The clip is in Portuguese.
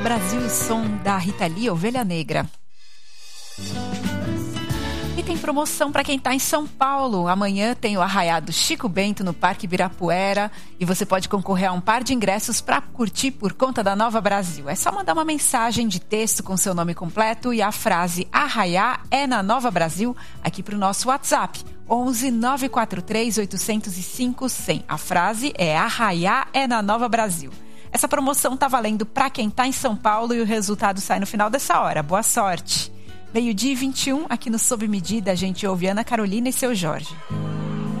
Brasil, som da Rita Lee, Ovelha Negra. E tem promoção para quem está em São Paulo. Amanhã tem o Arraiado Chico Bento no Parque Ibirapuera e você pode concorrer a um par de ingressos para curtir por conta da Nova Brasil. É só mandar uma mensagem de texto com seu nome completo e a frase Arraiá é na Nova Brasil aqui para o nosso WhatsApp 11 943 805 100. A frase é Arraiá é na Nova Brasil. Essa promoção está valendo para quem está em São Paulo e o resultado sai no final dessa hora. Boa sorte! 12:21, aqui no Sob Medida, a gente ouve Ana Carolina e Seu Jorge.